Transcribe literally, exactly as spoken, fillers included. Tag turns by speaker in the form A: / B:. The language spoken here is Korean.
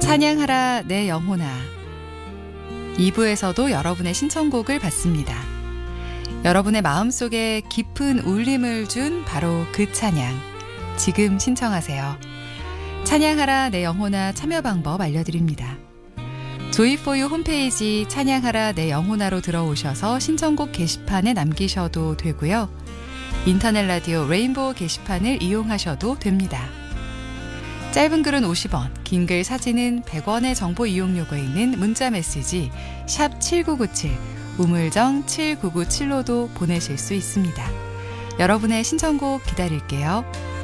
A: 찬양하라 내 영혼아. 이 부에서도 여러분의 신청곡을 받습니다. 여러분의 마음속에 깊은 울림을 준 바로 그 찬양. 지금 신청하세요. 찬양하라 내 영혼아 참여 방법 알려드립니다. 조이포유 홈페이지 찬양하라 내 영혼아로 들어오셔서 신청곡 게시판에 남기셔도 되고요. 인터넷 라디오 레인보우 게시판을 이용하셔도 됩니다. 짧은 글은 오십 원, 긴 글 사진은 백 원의 정보 이용료가 있는 문자 메시지 샵 칠구구칠, 우물정 칠구구칠로도 보내실 수 있습니다. 여러분의 신청곡 기다릴게요.